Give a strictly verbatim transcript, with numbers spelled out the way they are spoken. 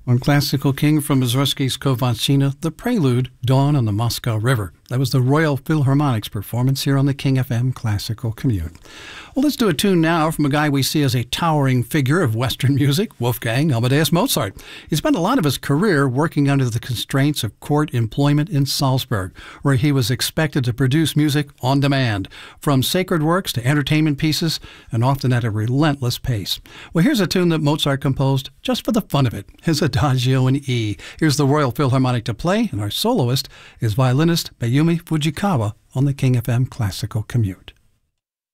On Classical King from Mussorgsky's Kovalchina, the prelude, Dawn on the Moscow River. That was the Royal Philharmonic's performance here on the King F M Classical Commute. Well, let's do a tune now from a guy we see as a towering figure of Western music, Wolfgang Amadeus Mozart. He spent a lot of his career working under the constraints of court employment in Salzburg, where he was expected to produce music on demand, from sacred works to entertainment pieces, and often at a relentless pace. Well, here's a tune that Mozart composed just for the fun of it, his Adagio in E. Here's the Royal Philharmonic to play, and our soloist is violinist Mayumi Fujikawa on the King F M Classical Commute.